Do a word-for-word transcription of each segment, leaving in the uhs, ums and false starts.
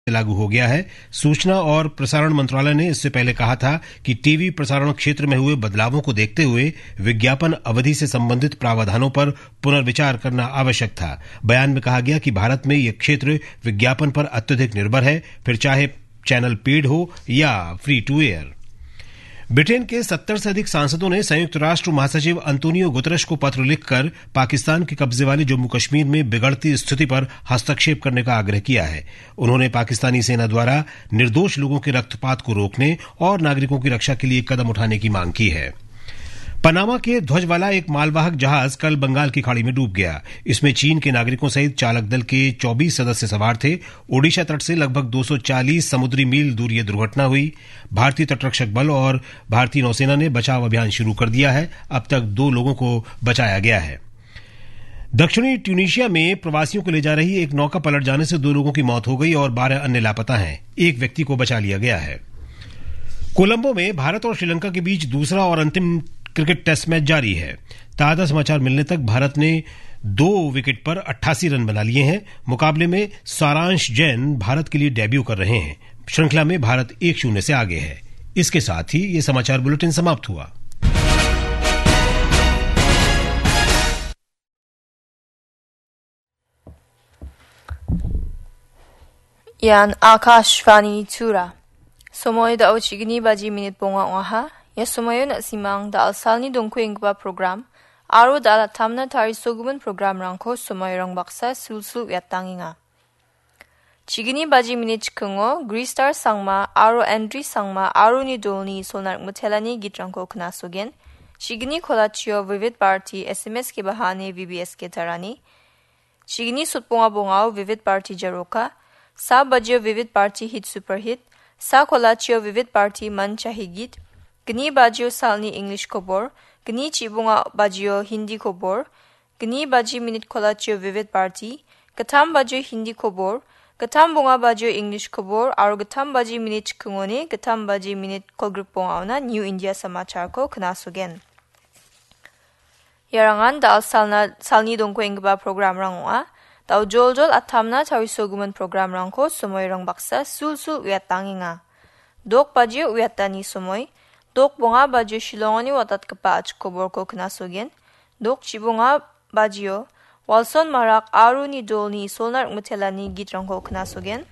लागू हो गया है। सूचना और प्रसारण मंत्रालय ने इससे पहले कहा था कि टीवी प्रसारण क्षेत्र में हुए बदलावों को देखते हुए विज्ञापन अवधि से संबंधित प्रावधानों पर पुनर्विचार करना आवश्यक था। बयान में कहा गया कि भारत में यह क्षेत्र विज्ञापन पर अत्यधिक निर्भर है, फिर चाहे चैनल पेड हो या फ्री टू एयर। ब्रिटेन के सत्तर से अधिक सांसदों ने संयुक्त राष्ट्र महासचिव अंतोनियो गुतरश को पत्र लिखकर पाकिस्तान के कब्जे वाले जम्मू कश्मीर में बिगड़ती स्थिति पर हस्तक्षेप करने का आग्रह किया है। उन्होंने पाकिस्तानी सेना द्वारा निर्दोष लोगों के रक्तपात को रोकने और नागरिकों की रक्षा के लिए कदम उठाने की मांग की है। पनामा के ध्वज वाला एक मालवाहक जहाज कल बंगाल की खाड़ी में डूब गया। इसमें चीन के नागरिकों सहित चालक दल के चौबीस सदस्य सवार थे। ओडिशा तट से लगभग दो सौ चालीस समुद्री मील दूर यह दुर्घटना हुई। भारतीय तटरक्षक बल और भारतीय नौसेना ने बचाव अभियान शुरू कर दिया है। अब तक दो लोगों को बचाया गया है। दक्षिणी ट्यूनीशिया में प्रवासियों को ले जा रही एक नौका पलट जाने से दो लोगों की मौत हो गई और बारह अन्य लापता हैं। एक व्यक्ति को बचा लिया गया है। कोलंबो में भारत और श्रीलंका के बीच दूसरा और अंतिम क्रिकेट टेस्ट मैच जारी है। ताजा समाचार मिलने तक भारत ने दो विकेट पर अट्ठासी रन बना लिए हैं। मुकाबले में सारांश जैन भारत के लिए डेब्यू कर रहे हैं। श्रृंखला में भारत एक शून्य से आगे है। इसके साथ ही ये समाचार बुलेटिन समाप्त हुआ। Yan Akashvani Tura. Somoy da ochigni baji minute bonga waha. Ya somoyo na simang da alsalni dongkuing ba program. Aro da la tamna tari soguman program rangko somoy rang baksa sulsul yatanginga. Chigini baji minute chikungo, Gristar sangma, aro Andri sangma, aro ni dolni sonar mutelani gitrangko knasogen. Chigini kolachio vivid party S M S ke bahane V B S ke tarani. Chigini sutponga bongao vivid party jaroka. Sa bajio vivid party hit super hit. Sa kolachio vivid party man chahi git. Gni bajio salni English kobor. Gni chibunga bajio Hindi kobor. Gni baji minute kolachio vivid party. Gatam bajio Hindi kobor. Gatam bunga bajio English kobor. Aro gatam baji minute kungone. Gatam baji minute kolgrup bunga New India samachar ko knasogen. Yarangan dal salna salni dongko ingba program rangwa. Tau jol-jol atamna tawi soguman program rangko somoy rang baksa sul-sul uyatanginga. Dok bajio uyatani somoy. Dok bunga bajio shilongani watat kapach kobor ko knasogen. Dok chibunga bajio walson marak aru ni dolni isolnar mutelani gitrangko knasogen.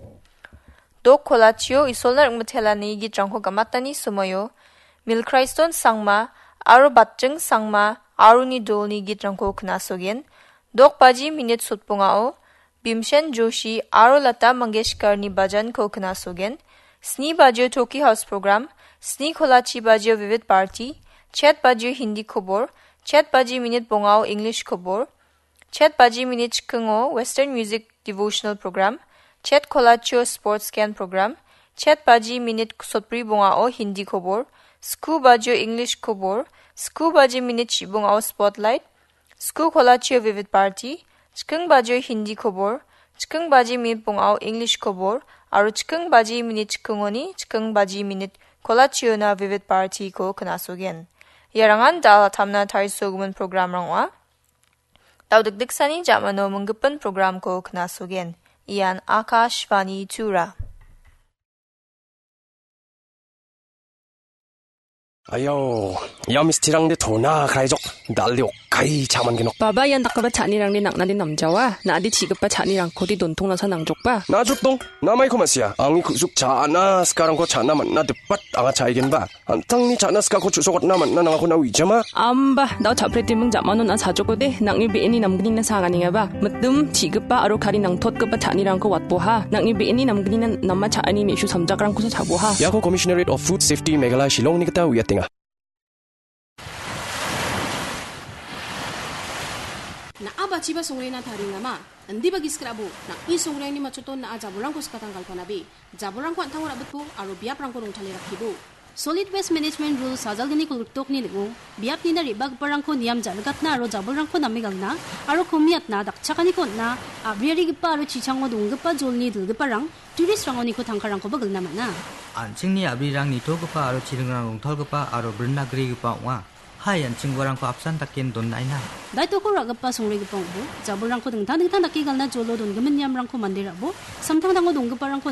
Dok kolachio isolnar mutelani gitrangko gamatani somoyo. Milkriston sangma aru batjeng sangma aru ni dolni gitrangko knasogen. Dok baji minute sutpungao, Bimshen Joshi aro Lata Mangeshkar ni bajan ko knasogen, Sni bajio Toki House Program, Sni kolachi bajio Vivid Party, Chat bajio Hindi kobor, Chat baji minute bongao English kobor, Chat baji minute chkungo Western Music Devotional Program, Chat kolachio Sports Scan Program, Chat baji minute sotpri bongao Hindi kobor, Sku bajio English kobor, Sku baji minute chibongao Spotlight, Sku kolachio Vivid Party, Chkung bajio Hindi kobor, Chkung baji minute bongao English kobor, aro Chkung baji minute chkungoni, Chkung baji minute kolachio na Vivid Party ko knasogen. Yarangan dal tamna tari soguman program rangwa. Tau dikdiksani jamano menggepen program ko knasogen. Iyan Akashvani Tura. Ayo, ya mistirang de thona khaijok dalio kai chaman gino. Baba yan nakaba chani rang ni nakna din namjawa na adi chigapa chani rang kodi dontong na sa nangjok pa. Na jukdong, na may kumasya. Ang ikusuk chana sekarang ko chana man na depat anga chaigen ba. Antang ni chana ska ko chusokot naman na nang ako na wijama. Amba, daw chapreti mong jamanon na sajoko de nang ibi ini namgini na sangani nga ba. Matum chigapa aro kari nang tot kapa chani rang ko watpo ha. Nang ibi ini namgini na namma chani mi isu samjak rang ko sa chabo ha. Yako Commissionerate of Food Safety Meghalaya Shillong ni kita uyat tinga. Na aba chiba songre na thari nama andi bagi skrabu na I songre ni machuton na jabulang ko skatang kalpanabi jabulang ko antang ora betu aro biap rang ko rong thali rakhibu solid waste management rules sajalgani ko tok ni lego biap ni na ribag parang ko niam jalgat na aro jabulang ko namigang na aro komiat na dakchakani ko na abriari gipa aro chichango donggepa jolni dilgepa rang tourist rangoni ko thangkarang ko bagal naman na anchingni abrirang ni togepa aro chiringrang rongtholgepa aro brnagrigepa wa Hai anching warang ko absan takin don naina. Dai to ko ragapa songre gipong bu, jaburang ko dingtang dingtang dakigal na jolo don gemen yam rang ko mandira bu, samtang dango dong geparang ko